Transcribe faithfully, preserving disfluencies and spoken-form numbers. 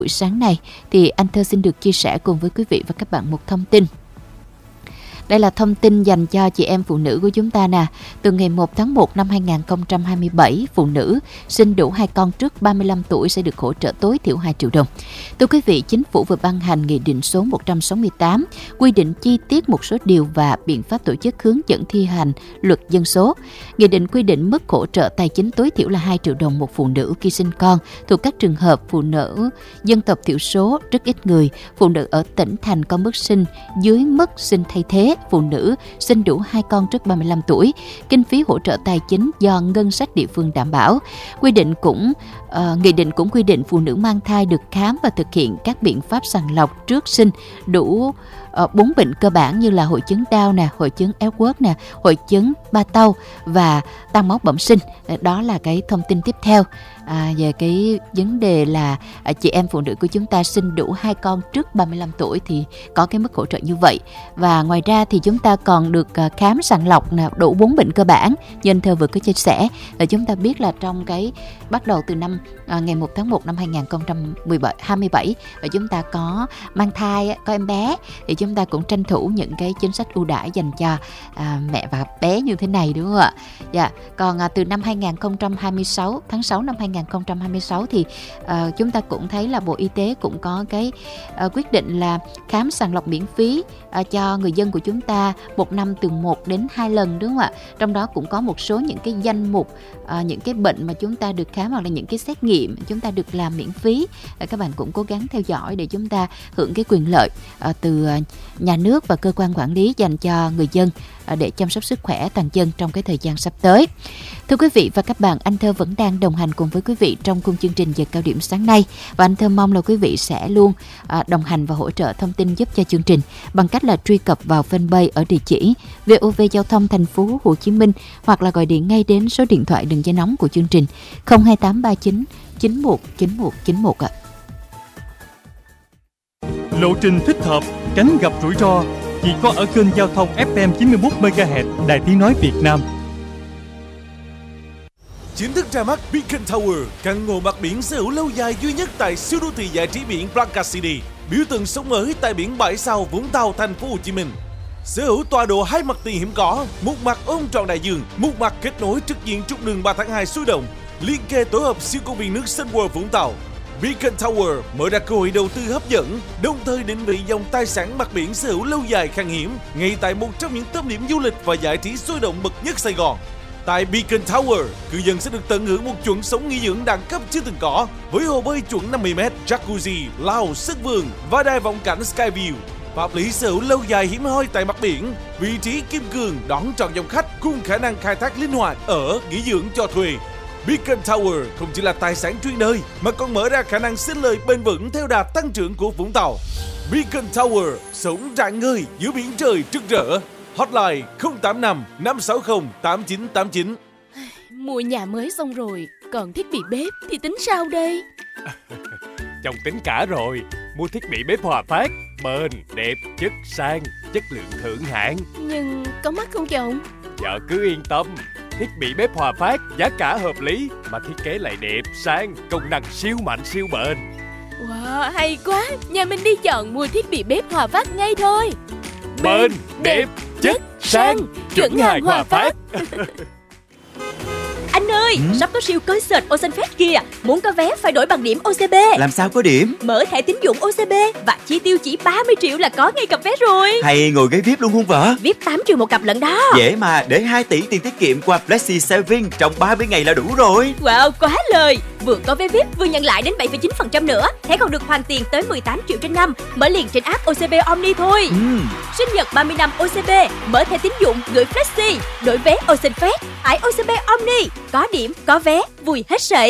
Buổi sáng này thì anh Thơ xin được chia sẻ cùng với quý vị và các bạn một thông tin. Đây là thông tin dành cho chị em phụ nữ của chúng ta nè. Từ ngày một tháng một năm hai nghìn không trăm hai mươi bảy, phụ nữ sinh đủ hai con trước ba mươi lăm tuổi sẽ được hỗ trợ tối thiểu hai triệu đồng. Thưa quý vị, Chính phủ vừa ban hành Nghị định số một trăm sáu mươi tám quy định chi tiết một số điều và biện pháp tổ chức hướng dẫn thi hành luật dân số. Nghị định quy định mức hỗ trợ tài chính tối thiểu là hai triệu đồng một phụ nữ khi sinh con thuộc các trường hợp phụ nữ dân tộc thiểu số rất ít người, phụ nữ ở tỉnh thành có mức sinh dưới mức sinh thay thế, phụ nữ sinh đủ hai con trước ba mươi lăm tuổi. Kinh phí hỗ trợ tài chính do ngân sách địa phương đảm bảo. Quy định cũng uh, nghị định cũng quy định phụ nữ mang thai được khám và thực hiện các biện pháp sàng lọc trước sinh đủ bốn uh, bệnh cơ bản như là hội chứng Down nè, hội chứng Edwards nè, hội chứng Ba Tâu và tăng máu bẩm sinh. Đó là cái thông tin tiếp theo. À, về cái vấn đề là à, chị em phụ nữ của chúng ta sinh đủ hai con trước ba mươi lăm tuổi thì có cái mức hỗ trợ như vậy. Và ngoài ra thì chúng ta còn được à, khám sàng lọc nè, đủ bốn bệnh cơ bản như anh Thơ vừa có chia sẻ. Và chúng ta biết là trong cái bắt đầu từ năm à, ngày một tháng một năm hai nghìn không trăm hai mươi bảy và chúng ta có mang thai, có em bé thì chúng ta cũng tranh thủ những cái chính sách ưu đãi dành cho à, mẹ và bé như thế này, đúng không ạ? Dạ. Còn à, từ năm hai nghìn không trăm hai mươi sáu, tháng sáu năm hai nghìn không trăm hai mươi sáu thì uh, chúng ta cũng thấy là Bộ Y tế cũng có cái uh, quyết định là khám sàng lọc miễn phí uh, cho người dân của chúng ta một năm từ một đến hai lần, đúng không ạ? Trong đó cũng có một số những cái danh mục uh, những cái bệnh mà chúng ta được khám hoặc là những cái xét nghiệm chúng ta được làm miễn phí. Uh, các bạn cũng cố gắng theo dõi để chúng ta hưởng cái quyền lợi uh, từ uh, nhà nước và cơ quan quản lý dành cho người dân uh, để chăm sóc sức khỏe toàn dân trong cái thời gian sắp tới. Thưa quý vị và các bạn, anh Thơ vẫn đang đồng hành cùng với quý vị trong khung chương trình Giờ Cao Điểm sáng nay và anh Thơ mong là quý vị sẽ luôn à, đồng hành và hỗ trợ thông tin giúp cho chương trình bằng cách là truy cập vào fanpage ở địa chỉ vê o vê Giao thông Thành phố Hồ Chí Minh hoặc là gọi điện ngay đến số điện thoại đường dây nóng của chương trình không hai tám ba chín chín một chín một chín một ạ. Lộ trình thích hợp, tránh gặp rủi ro chỉ có ở kênh giao thông ép em chín mươi mốt mê ga héc Đài Tiếng nói Việt Nam. Chính thức ra mắt Beacon Tower, căn hộ mặt biển sở hữu lâu dài duy nhất tại siêu đô thị giải trí biển Blanca City, biểu tượng sống mới tại biển bãi sau Vũng Tàu, Thành phố Hồ Chí Minh. Sở hữu tọa độ hai mặt tiền hiếm có, một mặt ôm trọn đại dương, một mặt kết nối trực diện trục đường ba tháng hai sôi động, liên kề tổ hợp siêu công viên nước Sun World Vũng Tàu. Beacon Tower mở ra cơ hội đầu tư hấp dẫn, đồng thời định vị dòng tài sản mặt biển sở hữu lâu dài khan hiếm, ngay tại một trong những tâm điểm du lịch và giải trí sôi động bậc nhất Sài Gòn. Tại Beacon Tower, cư dân sẽ được tận hưởng một chuẩn sống nghỉ dưỡng đẳng cấp chưa từng có, với hồ bơi chuẩn năm mươi mét, jacuzzi, lao, sân vườn và đài vọng cảnh Skyview. Pháp lý sở hữu lâu dài hiếm hoi tại mặt biển, vị trí kim cương đón trọn dòng khách cùng khả năng khai thác linh hoạt ở nghỉ dưỡng cho thuê. Beacon Tower không chỉ là tài sản truyền đời mà còn mở ra khả năng sinh lời bền vững theo đà tăng trưởng của Vũng Tàu. Beacon Tower sống rạng ngời giữa biển trời rực rỡ. Hotline không tám năm năm sáu không tám chín tám chín. Mua nhà mới xong rồi, còn thiết bị bếp thì tính sao đây? Chồng tính cả rồi, mua thiết bị bếp Hòa Phát, bền, đẹp, chất sang, chất lượng thượng hạng. Nhưng có mắc không chồng? Vợ cứ yên tâm, thiết bị bếp Hòa Phát giá cả hợp lý mà thiết kế lại đẹp, sang, công năng siêu mạnh siêu bền. Wow, hay quá, nhà mình đi chọn mua thiết bị bếp Hòa Phát ngay thôi. Bền, đẹp, chất, sang, chuẩn hàng Hòa Phát. Anh ơi, ừ? sắp có siêu concert Ocean Fest kìa. Muốn có vé phải đổi bằng điểm ô xê bê. Làm sao có điểm? Mở thẻ tín dụng ô xê bê và chi tiêu chỉ ba mươi triệu là có ngay cặp vé rồi. Hay ngồi ghế vi ai pi luôn không vợ? vi ai pi tám triệu một cặp lận đó. Dễ mà, để hai tỷ tiền tiết kiệm qua Flexi Saving trong ba mươi ngày là đủ rồi. Wow, quá lời. Vừa có vé vi ai pi vừa nhận lại đến bảy phẩy chín phần trăm nữa. Thẻ còn được hoàn tiền tới mười tám triệu trên năm. Mở liền trên app ô xê bê Omni thôi. ừ. Sinh nhật ba mươi năm ô xê bê, mở thẻ tín dụng gửi Flexi, đổi vé Ocean Fest, tải ô xê bê Omni. Có điểm, có vé, vui hết sảy.